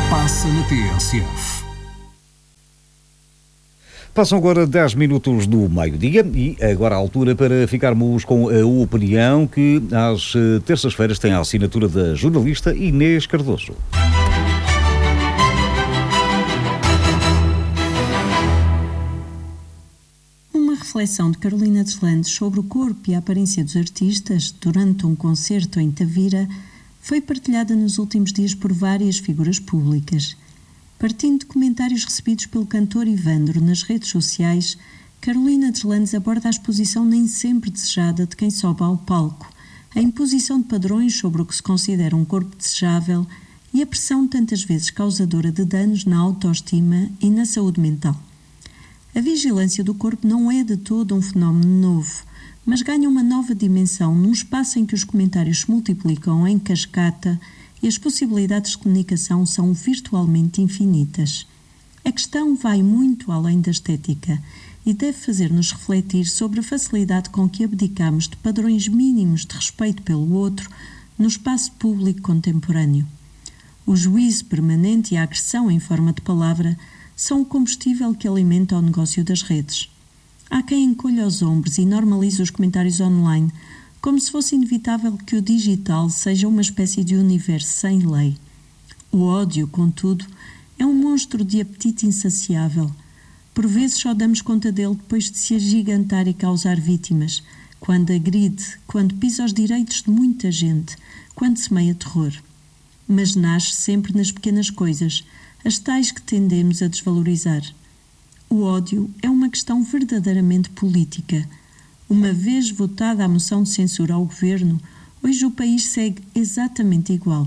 Passa na TSF. Passam agora 10 minutos do meio-dia e agora a altura para ficarmos com a opinião que às terças-feiras tem a assinatura da jornalista Inês Cardoso. Uma reflexão de Carolina Deslandes sobre o corpo e a aparência dos artistas durante um concerto em Tavira foi partilhada nos últimos dias por várias figuras públicas. Partindo de comentários recebidos pelo cantor Ivandro nas redes sociais, Carolina Deslandes aborda a exposição nem sempre desejada de quem sobe ao palco, a imposição de padrões sobre o que se considera um corpo desejável e a pressão tantas vezes causadora de danos na autoestima e na saúde mental. A vigilância do corpo não é de todo um fenómeno novo, mas ganha uma nova dimensão num espaço em que os comentários se multiplicam em cascata e as possibilidades de comunicação são virtualmente infinitas. A questão vai muito além da estética e deve fazer-nos refletir sobre a facilidade com que abdicamos de padrões mínimos de respeito pelo outro no espaço público contemporâneo. O juízo permanente e a agressão em forma de palavra são o combustível que alimenta o negócio das redes. Há quem encolha os ombros e normalize os comentários online como se fosse inevitável que o digital seja uma espécie de universo sem lei. O ódio, contudo, é um monstro de apetite insaciável. Por vezes só damos conta dele depois de se agigantar e causar vítimas, quando agride, quando pisa os direitos de muita gente, quando semeia terror. Mas nasce sempre nas pequenas coisas, as tais que tendemos a desvalorizar. O ódio é uma questão verdadeiramente política. Uma vez votada a moção de censura ao governo, hoje o país segue exatamente igual.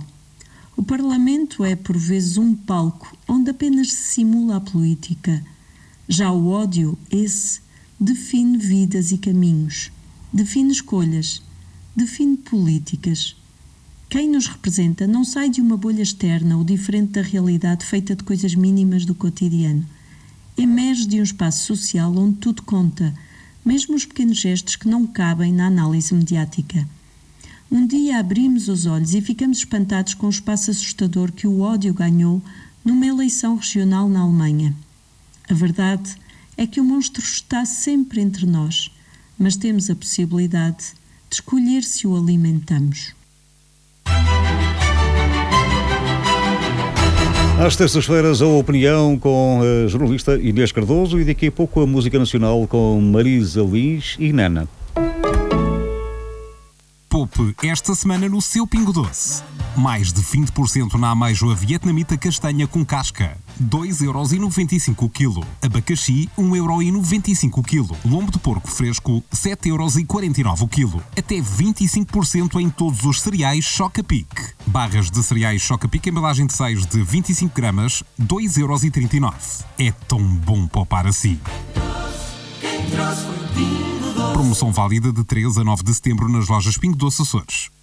O Parlamento é, por vezes, um palco onde apenas se simula a política. Já o ódio, esse, define vidas e caminhos, define escolhas, define políticas. Quem nos representa não sai de uma bolha externa ou diferente da realidade feita de coisas mínimas do cotidiano. Emerge de um espaço social onde tudo conta, mesmo os pequenos gestos que não cabem na análise mediática. Um dia abrimos os olhos e ficamos espantados com o espaço assustador que o ódio ganhou numa eleição regional na Alemanha. A verdade é que o monstro está sempre entre nós, mas temos a possibilidade de escolher se o alimentamos. Às terças-feiras, a opinião com a jornalista Inês Cardoso e daqui a pouco a música nacional com Marisa Liz e Nana. Poupe esta semana no seu Pingo Doce. Mais de 20% na ameijoa vietnamita castanha com casca. 2,95€ o quilo. Abacaxi, 1,95€ o quilo. Lombo de porco fresco, 7,49€ o quilo. Até 25% em todos os cereais Choca-Pic. Barras de cereais Choca-Pic, embalagem de 6 de 25 gramas, 2,39€. É tão bom poupar assim. Promoção válida de 3 a 9 de setembro nas lojas Pingo Doce Açores.